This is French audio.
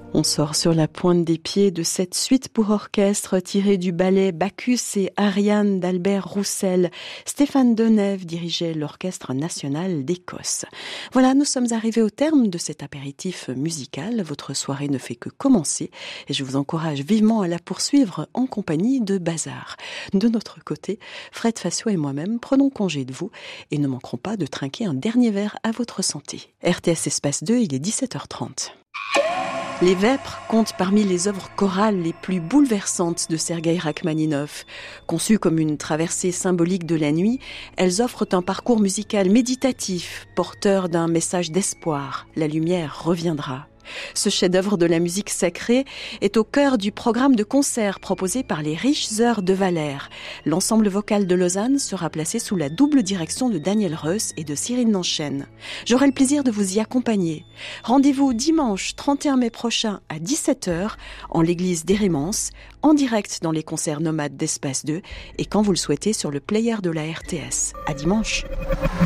On sort sur la pointe des pieds de cette suite pour orchestre tirée du ballet Bacchus et Ariane d'Albert Roussel. Stéphane Denève dirigeait l'Orchestre national d'Écosse. Voilà, nous sommes arrivés au terme de cet apéritif musical. Votre soirée ne fait que commencer et je vous encourage vivement à la poursuivre en compagnie de Bazar. De notre côté, Fred Fassio et moi-même prenons congé de vous et ne manquerons pas de trinquer un dernier verre à votre santé. RTS Espace 2, il est 17h30. Les Vêpres comptent parmi les œuvres chorales les plus bouleversantes de Sergueï Rachmaninov. Conçues comme une traversée symbolique de la nuit, elles offrent un parcours musical méditatif, porteur d'un message d'espoir. La lumière reviendra. Ce chef-d'œuvre de la musique sacrée est au cœur du programme de concert proposé par les Riches Heures de Valère. L'ensemble vocal de Lausanne sera placé sous la double direction de Daniel Reuss et de Cyril Nanchen. J'aurai le plaisir de vous y accompagner. Rendez-vous dimanche 31 mai prochain à 17h en l'église d'Hérémence, en direct dans les concerts nomades d'Espace 2 et quand vous le souhaitez sur le player de la RTS. À dimanche.